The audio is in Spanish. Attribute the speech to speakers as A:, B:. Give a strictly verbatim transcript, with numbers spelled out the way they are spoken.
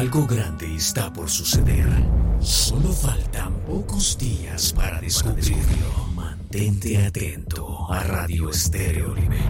A: Algo grande está por suceder. Solo faltan pocos días para descubrirlo. Mantente atento a Radio Estéreo Oribe.